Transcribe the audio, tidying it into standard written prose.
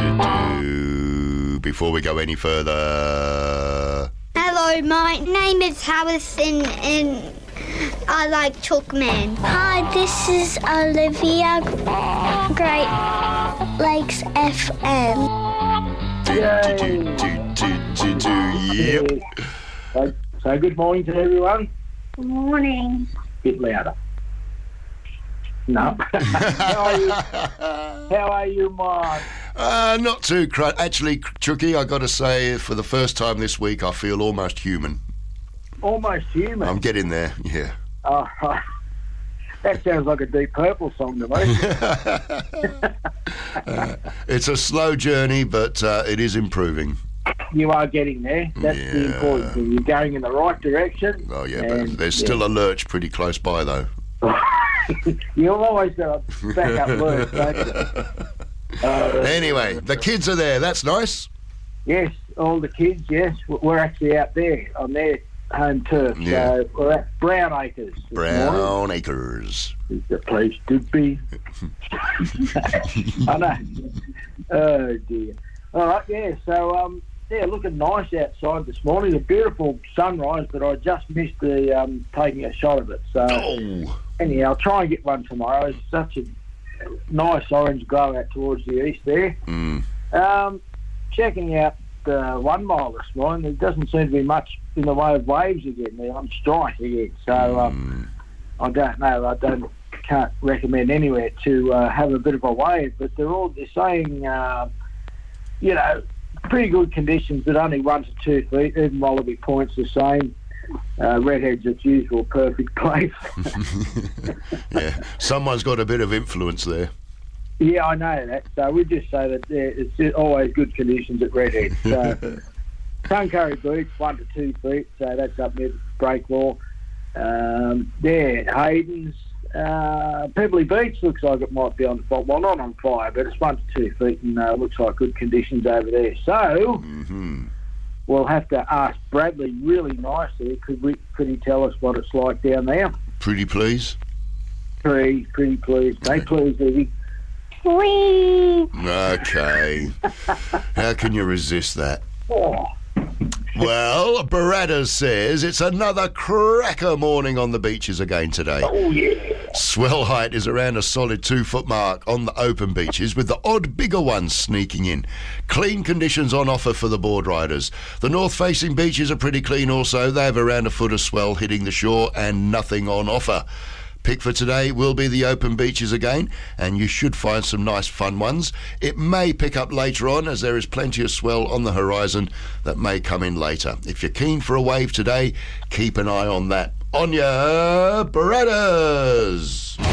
Before we go any further... Hello, my name is Harrison and I like Chalkman. Hi, this is Olivia, Great Lakes FM. Yep. So good morning to everyone. Good morning. Bit louder. No. How are you, Mark? Not too actually, Chucky, I got to say, for the first time this week, I feel almost human. Almost human? I'm getting there, yeah. Oh, that sounds like a Deep Purple song to me. It's a slow journey, but it is improving. You are getting there. That's the important thing. You're going in the right direction. Oh, yeah, but there's still a lurch pretty close by, though. You've always got a backup lurch, don't you? Anyway, the kids are there. That's nice. Yes, all the kids, yes. We're actually out there on their home turf. Yeah. So we're at Brown Acres. Brown Acres. It's the place to be. I know. Oh, dear. All right, yeah, so, looking nice outside this morning. A beautiful sunrise, but I just missed the taking a shot of it. So, anyhow, I'll try and get one tomorrow. It's such a nice orange glow out towards the east there. Checking out 1 mile this morning, there doesn't seem to be much in the way of waves again. They're on strike again. So, I don't know. Can't recommend anywhere to have a bit of a wave, but they're saying, pretty good conditions, but only 1 to 2 feet, even Wallaby Point's the same. Redhead's its usual perfect place. Yeah, someone's got a bit of influence there. Yeah, I know that. So we just say that it's always good conditions at Redhead. So Tuncurry Beach, 1 to 2 feet, so that's up near Breaklaw. Hayden's. Pebbly Beach looks like it might be on fire. Well, not on fire, but it's 1 to 2 feet and looks like good conditions over there. So we'll have to ask Bradley really nicely. Could he tell us what it's like down there? Pretty please. Pretty please. Say please, Evie. Whee! Okay. How can you resist that? Oh. Well, Barada says it's another cracker morning on the beaches again today. Oh, yeah. Swell height is around a solid 2-foot mark on the open beaches, with the odd bigger ones sneaking in. Clean conditions on offer for the board riders. The north-facing beaches are pretty clean also. They have around a foot of swell hitting the shore and nothing on offer. Pick for today will be the open beaches again, and you should find some nice fun ones. It may pick up later on, as there is plenty of swell on the horizon that may come in later. If you're keen for a wave today, keep an eye on that. On your Berettas!